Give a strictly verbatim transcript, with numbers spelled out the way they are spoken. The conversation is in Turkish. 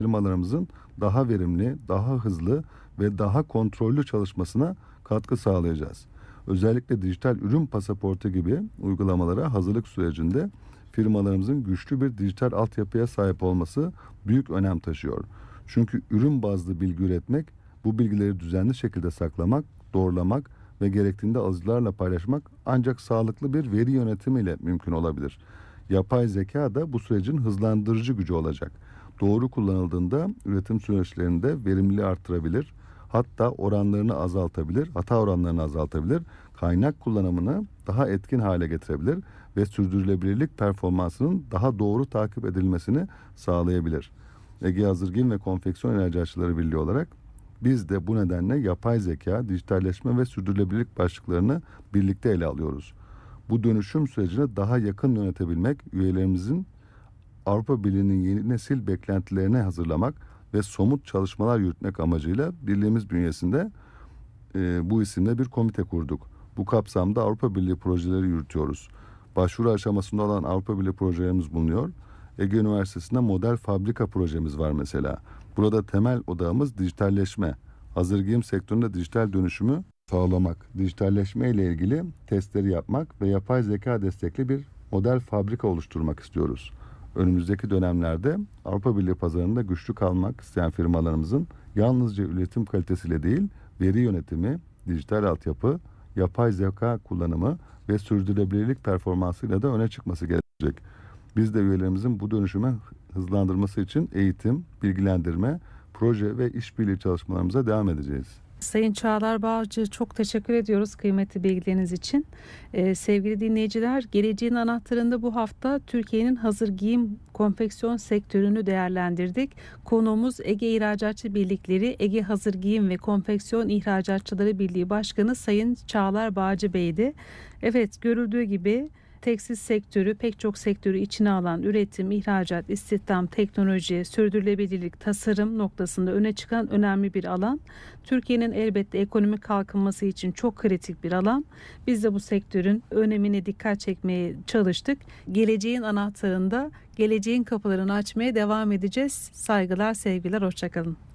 firmalarımızın daha verimli, daha hızlı ve daha kontrollü çalışmasına katkı sağlayacağız. Özellikle dijital ürün pasaportu gibi uygulamalara hazırlık sürecinde firmalarımızın güçlü bir dijital altyapıya sahip olması büyük önem taşıyor. Çünkü ürün bazlı bilgi üretmek, bu bilgileri düzenli şekilde saklamak, doğrulamak ve gerektiğinde alıcılarla paylaşmak ancak sağlıklı bir veri yönetimiyle mümkün olabilir. Yapay zeka da bu sürecin hızlandırıcı gücü olacak. Doğru kullanıldığında üretim süreçlerinde verimliliği artırabilir, hatta oranlarını azaltabilir, hata oranlarını azaltabilir, kaynak kullanımını daha etkin hale getirebilir ve sürdürülebilirlik performansının daha doğru takip edilmesini sağlayabilir. Ege Hazır Giyim ve Konfeksiyon İhracatçıları Birliği olarak biz de bu nedenle yapay zeka, dijitalleşme ve sürdürülebilirlik başlıklarını birlikte ele alıyoruz. Bu dönüşüm sürecini daha yakın yönetebilmek, üyelerimizin Avrupa Birliği'nin yeni nesil beklentilerine hazırlamak ve somut çalışmalar yürütmek amacıyla birliğimiz bünyesinde e, bu isimle bir komite kurduk. Bu kapsamda Avrupa Birliği projeleri yürütüyoruz. Başvuru aşamasında olan Avrupa Birliği projelerimiz bulunuyor. Ege Üniversitesi'nde model fabrika projemiz var mesela. Burada temel odağımız dijitalleşme. Hazır giyim sektöründe dijital dönüşümü sağlamak, dijitalleşme ile ilgili testleri yapmak ve yapay zeka destekli bir model fabrika oluşturmak istiyoruz. Önümüzdeki dönemlerde Avrupa Birliği pazarında güçlü kalmak isteyen firmalarımızın yalnızca üretim kalitesiyle değil, veri yönetimi, dijital altyapı, yapay zeka kullanımı ve sürdürülebilirlik performansıyla da öne çıkması gerekecek. Biz de üyelerimizin bu dönüşüme hızlandırması için eğitim, bilgilendirme, proje ve işbirliği çalışmalarımıza devam edeceğiz. Sayın Çağlar Bağcı, çok teşekkür ediyoruz kıymetli bilgileriniz için. Ee, sevgili dinleyiciler, Geleceğin Anahtarı'nda bu hafta Türkiye'nin hazır giyim konfeksiyon sektörünü değerlendirdik. Konuğumuz Ege İhracatçı Birlikleri, Ege Hazır Giyim ve Konfeksiyon İhracatçıları Birliği Başkanı Sayın Çağlar Bağcı Bey'di. Evet, görüldüğü gibi tekstil sektörü pek çok sektörü içine alan üretim, ihracat, istihdam, teknoloji, sürdürülebilirlik, tasarım noktasında öne çıkan önemli bir alan. Türkiye'nin elbette ekonomik kalkınması için çok kritik bir alan. Biz de bu sektörün önemine dikkat çekmeye çalıştık. Geleceğin anahtarında geleceğin kapılarını açmaya devam edeceğiz. Saygılar, sevgiler, hoşça kalın.